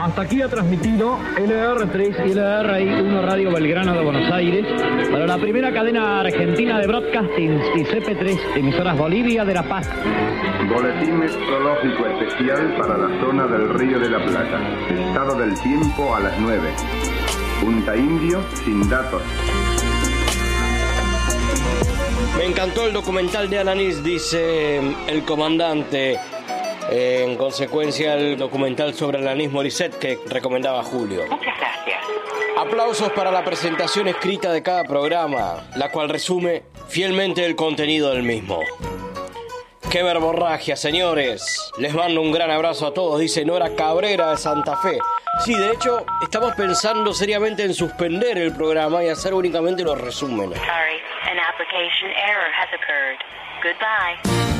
Hasta aquí ha transmitido LR3 y LRI1 Radio Belgrano de Buenos Aires para la primera cadena argentina de broadcasting y CP3, emisoras Bolivia de La Paz. Boletín meteorológico especial para la zona del Río de la Plata. Estado del tiempo a las 9. Punta Indio sin datos. Me encantó el documental de Alanis, dice el comandante. En consecuencia, el documental sobre Alanis Morissette que recomendaba Julio. Muchas gracias. Aplausos para la presentación escrita de cada programa, la cual resume fielmente el contenido del mismo. ¡Qué verborragia, señores! Les mando un gran abrazo a todos, dice Nora Cabrera de Santa Fe. Sí, de hecho, estamos pensando seriamente en suspender el programa y hacer únicamente los resúmenes. Sorry, an application error has occurred. Goodbye.